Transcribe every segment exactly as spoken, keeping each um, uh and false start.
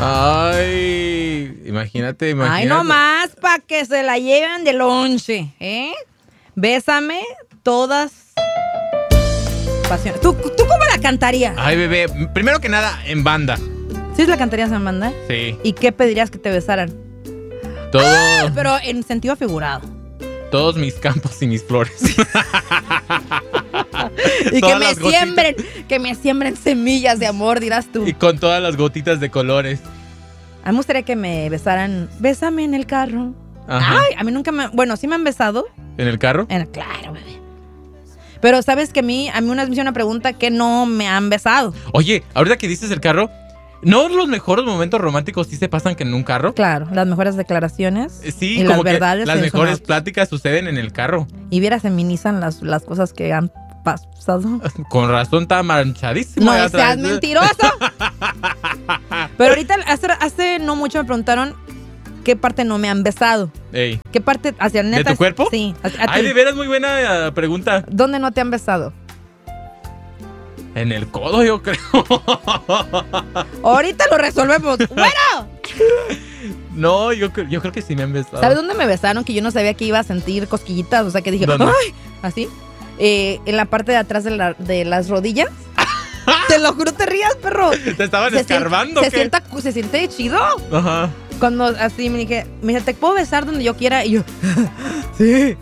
Ay, imagínate, imagínate. Ay, nomás para que se la lleven de lonche, ¿eh? Bésame todas pasiones. ¿Tú, ¿Tú cómo la cantarías? Ay, bebé, primero que nada, en banda. ¿Sí la cantarías en banda? Sí. ¿Y qué pedirías que te besaran? Todo, ¡Ah! Pero en sentido figurado. Todos mis campos y mis flores. Y Todas que me las gotitas. siembren, que me siembren semillas de amor, dirás tú. Y con todas las gotitas de colores. A mí me gustaría que me besaran. Bésame en el carro. Ajá. Ay, a mí nunca me... Bueno, sí me han besado. ¿En el carro? En el, claro, bebé. Pero sabes que a mí, a mí una vez me hicieron una pregunta que no me han besado. Oye, ahorita que dices el carro, ¿no los mejores momentos románticos sí se pasan que en un carro? Claro, las mejores declaraciones. Eh, Sí, y como las verdades que las en mejores su- pláticas suceden en el carro. Y vieras en mi Nissan las, las cosas que han pasado. Con razón está manchadísimo. No allá seas atrás. mentiroso. Pero ahorita, hace, hace no mucho me preguntaron qué parte no me han besado. Ey. ¿Qué parte hacia neta? ¿De tu cuerpo? Sí. A, a Ay, ti. de veras, muy buena eh, pregunta. ¿Dónde no te han besado? En el codo, yo creo. Ahorita lo resolvemos. ¡Bueno! No, yo, cre- yo creo que sí me han besado. ¿Sabes dónde me besaron? Que yo no sabía que iba a sentir cosquillitas. O sea, que dije, ¿Dónde? ¡ay! Así. Eh, en la parte de atrás de, la, de las rodillas. Te lo juro, te rías, perro. ¿Te estaban Se escarbando sien- o se, qué? sienta, se siente chido. Ajá. Cuando así me dije, me dice, ¿te puedo besar donde yo quiera? Y yo, sí.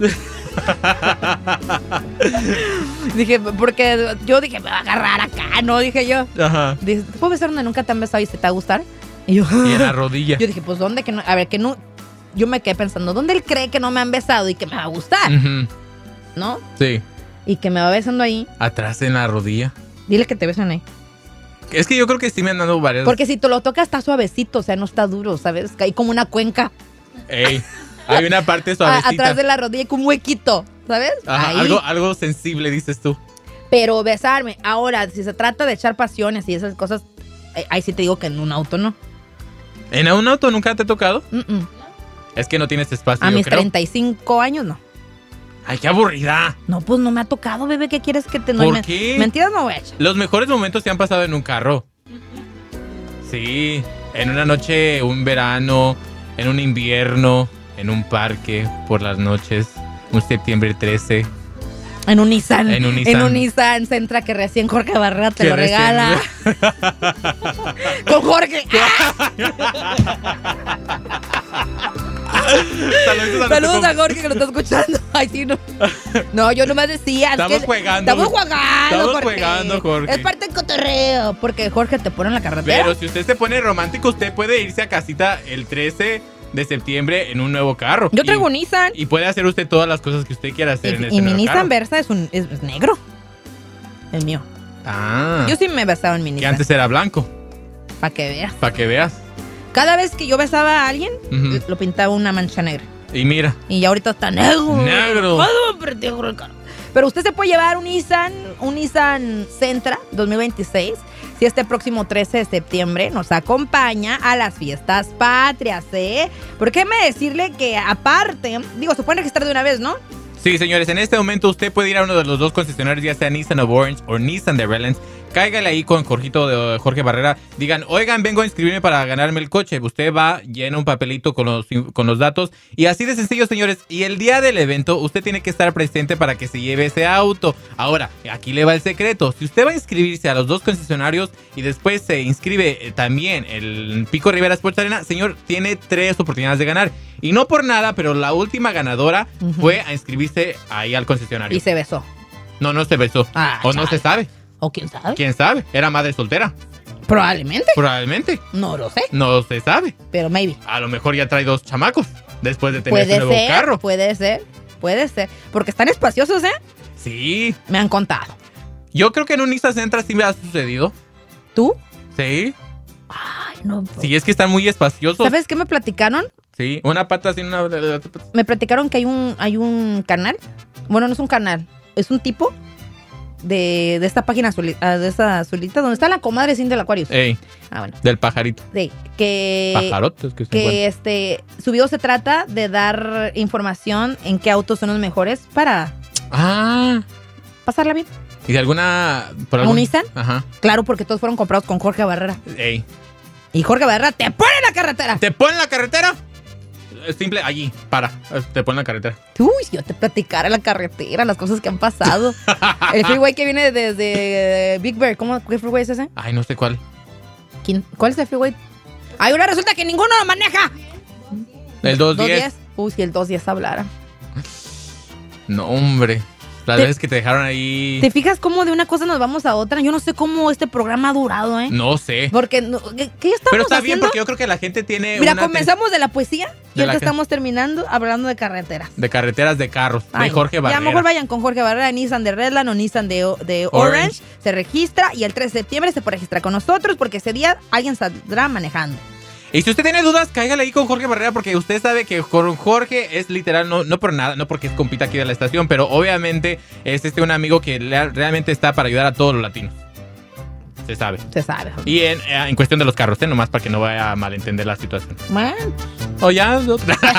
Dije, porque yo dije, me va a agarrar acá, ¿no? Dije yo. Ajá. Dije, ¿te puedo besar donde nunca te han besado y se te va a gustar? Y yo, Y en la rodilla. yo dije, pues, ¿dónde que no? A ver, que no. Yo me quedé pensando, ¿dónde él cree que no me han besado y que me va a gustar? Ujú. ¿No? Sí. Y que me va besando ahí. Atrás en la rodilla. Dile que te besan ahí. Es que yo creo que sí me han dado varias. Porque si te lo tocas está suavecito, o sea, no está duro, ¿sabes? Cae como una cuenca. Ey, hay una parte A- suavecita. atrás de la rodilla, como un huequito, ¿sabes? Ajá, Ahí. algo, algo sensible, dices tú. Pero besarme. Ahora, si se trata de echar pasiones y esas cosas, eh, ahí sí te digo que en un auto no. ¿En un auto nunca te ha tocado? Mm-mm. Es que no tienes espacio, A yo mis creo. treinta y cinco años no. Ay, qué aburrida. No, pues no me ha tocado, bebé. ¿Qué quieres que te no ¿Por me- qué? Mentiras no voy a echar. Los mejores momentos se han pasado en un carro. Sí, en una noche, un verano, en un invierno, en un parque, por las noches, un septiembre trece. En un Nissan. En un Nissan. En un Nissan Sentra que recién Jorge Barrera te Que lo recién- regala. Con Jorge. Saludos a Saludos nuestro a Jorge que lo está escuchando. Ay, sí, no. No, yo nomás decía. es Estamos que- jugando. Estamos jugando. Estamos Jorge. jugando, Jorge. Es parte del cotorreo. Porque Jorge te pone en la carretera. Pero si usted se pone romántico, usted puede irse a casita el trece de septiembre en un nuevo carro. Yo traigo y, un Nissan. y puede hacer usted todas las cosas que usted quiera hacer en Y, ese y mi nuevo Nissan carro. Versa es, un, es, es negro. El mío. Ah, Yo sí me besaba en mi que Nissan. antes era blanco, Para que veas. para que veas. Cada vez que yo besaba a alguien, Ujú. lo pintaba una mancha negra. Y mira, Y ya ahorita está negro. Negro. ¿Cuándo me perdí el carro? Pero usted se puede llevar un Nissan, un Nissan Sentra dos mil veintiséis. Si este próximo trece de septiembre nos acompaña a las fiestas patrias, ¿eh? Porque déjeme decirle que aparte, digo, se pueden registrar de una vez, ¿no? sí, señores, en este momento usted puede ir a uno de los dos concesionarios, ya sea Nissan of Orange o Nissan de Redlands. Cáigale ahí con Jorgito de Jorge Barrera. Digan, oigan, vengo a inscribirme para ganarme el coche. Usted va, llena un papelito con los, con los datos. Y así de sencillo, señores. Y el día del evento, usted tiene que estar presente para que se lleve ese auto. Ahora, aquí le va el secreto. Si usted va a inscribirse a los dos concesionarios y después se inscribe eh, también el Pico Rivera Sports Arena, señor, tiene tres oportunidades de ganar. Y no por nada, pero la última ganadora Ujú. fue a inscribirse ahí al concesionario. Y se besó. No, no se besó. Ah, o no chale. se sabe. ¿O quién sabe? ¿Quién sabe? Era madre soltera. Probablemente. Probablemente. No lo sé, No se sabe. pero maybe. A lo mejor ya trae dos chamacos después de tener Puede su nuevo ser, carro. puede ser, puede ser. Porque están espaciosos, ¿eh? Sí. Me han contado. Yo creo que en un Nissan Sentra sí me ha sucedido. ¿Tú? Sí. Ay, no. Sí, es que están muy espaciosos. ¿Sabes qué me platicaron? Sí. Una pata sin una... Me platicaron que hay un, hay un canal. Bueno, no es un canal, es un tipo de, de esta página azuli- ah, de esa azulita, donde está la comadre sin del Aquarius. Ey, Ah, bueno. del pajarito. Sí, que, Pajarotes que se encuentran. que este, su video se trata de dar información en qué autos son los mejores para Ah. pasarla bien. ¿Y de alguna... por ¿A algún- un Nissan? Ajá. Claro, porque todos fueron comprados con Jorge Barrera. Ey. Y Jorge Barrera te pone en la carretera. ¿Te pone en la carretera? Es simple, allí, para. Te pone en la carretera. Uy, yo te platicara la carretera, las cosas que han pasado. El freeway que viene desde Big Bear. ¿Cómo, ¿Qué freeway es ese? Ay, no sé cuál. ¿Quién, ¿Cuál es el freeway? Ay, ahora resulta que ninguno lo maneja. El dos diez. Uy, si el dos diez hablara. No, hombre. Las Te- veces que te dejaron ahí. ¿Te fijas cómo de una cosa nos vamos a otra? Yo no sé cómo este programa ha durado, ¿eh? No sé. Porque, no- ¿qué, qué estamos Pero está haciendo? bien porque yo creo que la gente tiene Mira, una comenzamos de la poesía y De la ahorita que- estamos terminando hablando de carreteras. de carreteras de carros. Ay, de Jorge Barrera. Ya mejor vayan con Jorge Barrera, Nissan de Redland o Nissan de, de Orange. Orange. Se registra y el tres de septiembre se puede registrar con nosotros porque ese día alguien saldrá manejando. Y si usted tiene dudas, cáigale ahí con Jorge Barrera porque usted sabe que con Jorge es literal, no, no por nada, no porque es compita aquí de la estación, pero obviamente es este un amigo que le- realmente está para ayudar a todos los latinos. Se sabe. Se sabe. Y en, eh, en cuestión de los carros, ¿eh? Nomás para que no vaya a malentender la situación. Bueno, O ya. no.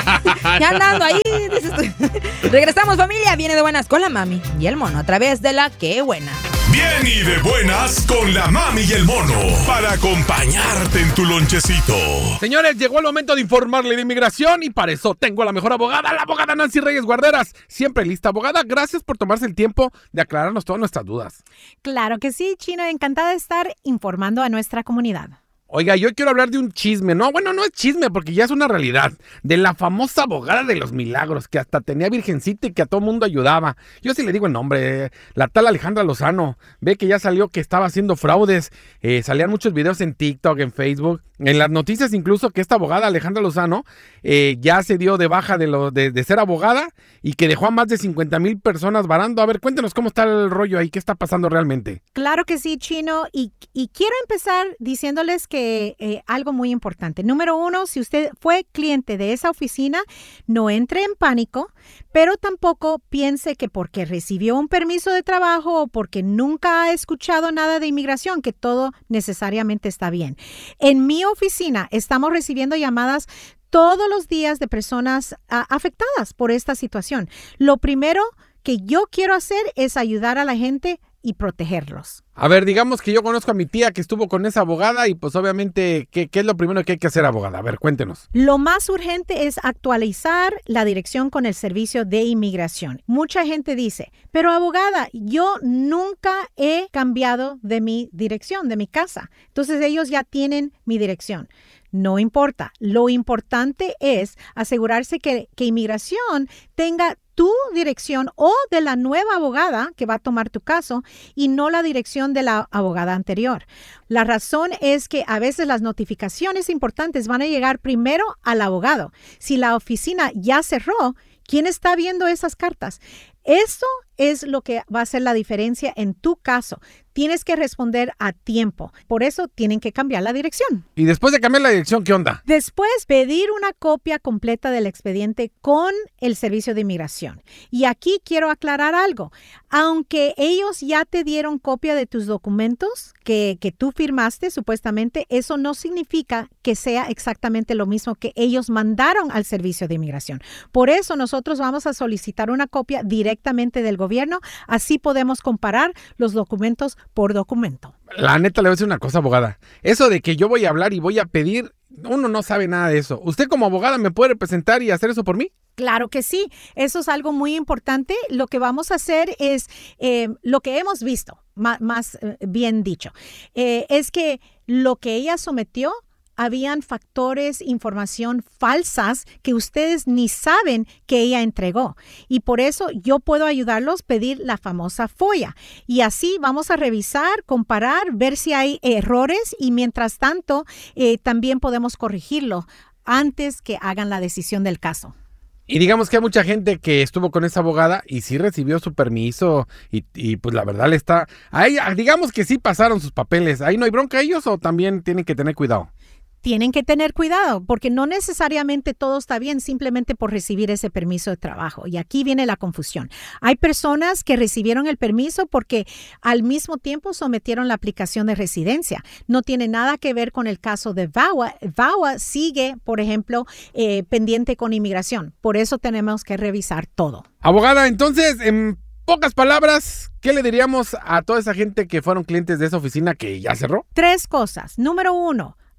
ya andando ahí. Dices tú. Regresamos, familia. Viene de buenas con la mami y el mono a través de la Qué Buena. Bien y de buenas con la mami y el mono para acompañarte en tu lonchecito. Señores, llegó el momento de informarle de inmigración y para eso tengo a la mejor abogada, la abogada Nancy Reyes Guarderas. Siempre lista, abogada. Gracias por tomarse el tiempo de aclararnos todas nuestras dudas. Claro que sí, Chino, encantada de estar informando a nuestra comunidad. Oiga, yo quiero hablar de un chisme. No, bueno, no es chisme porque ya es una realidad. De la famosa abogada de los milagros, que hasta tenía virgencita y que a todo mundo ayudaba. Yo sí le digo el nombre, la tal Alejandra Lozano. Ve que ya salió que estaba haciendo fraudes. Eh, salían muchos videos en TikTok, en Facebook, en las noticias incluso que esta abogada Alejandra Lozano eh, ya se dio de baja de, lo, de, de ser abogada y que dejó a más de cincuenta mil personas varando. A ver, cuéntenos cómo está el rollo ahí, qué está pasando realmente. Claro que sí, Chino, y, y quiero empezar diciéndoles que eh, algo muy importante. Número uno, si usted fue cliente de esa oficina, no entre en pánico, pero tampoco piense que porque recibió un permiso de trabajo o porque nunca ha escuchado nada de inmigración, que todo necesariamente está bien. En mi oficina estamos recibiendo llamadas todos los días de personas uh, afectadas por esta situación. Lo primero que yo quiero hacer es ayudar a la gente y protegerlos. A ver, digamos que yo conozco a mi tía que estuvo con esa abogada y pues obviamente, ¿qué, qué es lo primero que hay que hacer, abogada? A ver, cuéntenos. Lo más urgente es actualizar la dirección con el servicio de inmigración. Mucha gente dice, pero abogada, yo nunca he cambiado de mi dirección, de mi casa. Entonces ellos ya tienen mi dirección. No importa. Lo importante es asegurarse que, que inmigración tenga tu dirección o de la nueva abogada que va a tomar tu caso y no la dirección de la abogada anterior. La razón es que a veces las notificaciones importantes van a llegar primero al abogado. Si la oficina ya cerró, ¿quién está viendo esas cartas? Eso es lo que va a hacer la diferencia en tu caso. Tienes que responder a tiempo. Por eso tienen que cambiar la dirección. Y después de cambiar la dirección, ¿qué onda? Después, pedir una copia completa del expediente con el servicio de inmigración. Y aquí quiero aclarar algo. Aunque ellos ya te dieron copia de tus documentos que, que tú firmaste, supuestamente, eso no significa que sea exactamente lo mismo que ellos mandaron al servicio de inmigración. Por eso nosotros vamos a solicitar una copia directamente del gobierno. Así podemos comparar los documentos por documento. La neta le voy a decir una cosa, abogada. Eso de que yo voy a hablar y voy a pedir, uno no sabe nada de eso. ¿Usted como abogada me puede representar y hacer eso por mí? Claro que sí, eso es algo muy importante. Lo que vamos a hacer es eh, lo que hemos visto, más, más eh, bien dicho, eh, es que lo que ella sometió, habían factores, información falsas que ustedes ni saben que ella entregó. Y por eso yo puedo ayudarlos a pedir la famosa folla. Y así vamos a revisar, comparar, ver si hay errores y mientras tanto eh, también podemos corregirlo antes que hagan la decisión del caso. Y digamos que hay mucha gente que estuvo con esa abogada y sí recibió su permiso y, y pues la verdad le está... A ella, digamos que sí pasaron sus papeles. ¿Ahí no hay bronca ellos o también tienen que tener cuidado? Tienen que tener cuidado porque no necesariamente todo está bien simplemente por recibir ese permiso de trabajo. Y aquí viene la confusión. Hay personas que recibieron el permiso porque al mismo tiempo sometieron la aplicación de residencia. No tiene nada que ver con el caso de V A W A. V A W A sigue, por ejemplo, eh, pendiente con inmigración. Por eso tenemos que revisar todo. Abogada, entonces, en pocas palabras, ¿qué le diríamos a toda esa gente que fueron clientes de esa oficina que ya cerró? Tres cosas. Número uno.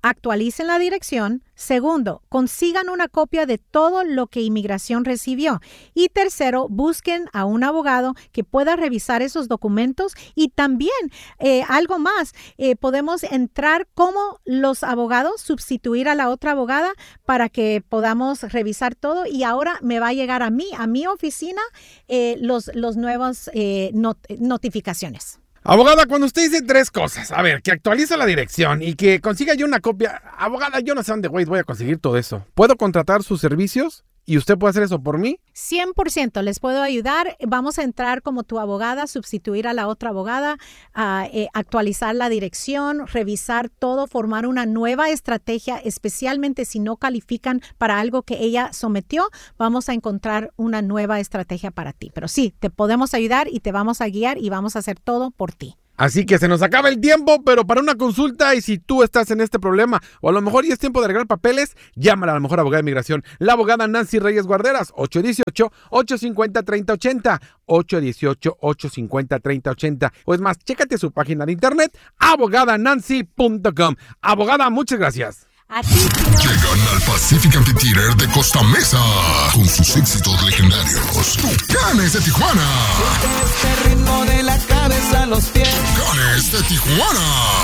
actualicen la dirección. Segundo, consigan una copia de todo lo que inmigración recibió. Y tercero, busquen a un abogado que pueda revisar esos documentos. Y también, eh, algo más, eh, podemos entrar como los abogados, sustituir a la otra abogada para que podamos revisar todo. Y ahora me va a llegar a mí, a mi oficina, eh, los, los nuevos eh, not- notificaciones. Abogada, cuando usted dice tres cosas, a ver, que actualiza la dirección y que consiga yo una copia, abogada, yo no sé dónde voy, voy a conseguir todo eso. ¿Puedo contratar sus servicios y usted puede hacer eso por mí? cien por ciento les puedo ayudar. Vamos a entrar como tu abogada, sustituir a la otra abogada, uh, eh, actualizar la dirección, revisar todo, formar una nueva estrategia, especialmente si no califican para algo que ella sometió, vamos a encontrar una nueva estrategia para ti. Pero sí, te podemos ayudar y te vamos a guiar y vamos a hacer todo por ti. Así que se nos acaba el tiempo, pero para una consulta y si tú estás en este problema o a lo mejor ya es tiempo de arreglar papeles, llámala a la mejor abogada de inmigración, la abogada Nancy Reyes Guarderas, ocho uno ocho, ocho cinco cero, tres cero ocho cero, ocho uno ocho, ocho cinco cero, tres cero ocho cero. O es más, chécate su página de internet, abogada nancy punto com. Abogada, muchas gracias. A ti, Chino. Llegan al Pacific Amphitheater de Costa Mesa con sus éxitos legendarios. Tucanes de Tijuana. Este ritmo de la cabeza a los pies. Tucanes de Tijuana.